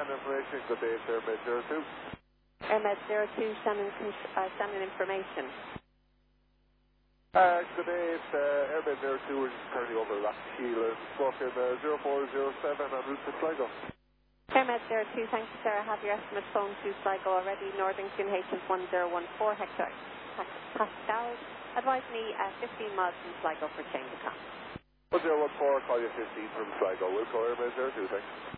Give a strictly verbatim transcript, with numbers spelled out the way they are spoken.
Shannon information. Good day, it's Airmed zero two. Airmed zero two, Shannon, uh, Shannon information. Uh, good day, it's uh, Airmed zero two. We're just currently over Loch Shiel and smoking uh, zero four zero seven en route to Sligo. Airmed zero two, thank you, sir. I have your estimate phone to Sligo already. Northern Q N H is one zero one four hectare Pascal. Advise me uh, fifteen miles from Sligo for change of comm. one zero one four, call you fifteen from Sligo. We'll call Airmed zero two, thanks.